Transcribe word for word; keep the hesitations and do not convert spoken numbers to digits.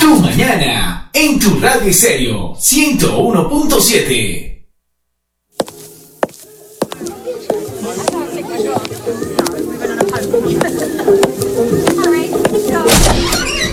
Tu mañana en tu radio y serio ciento uno punto siete.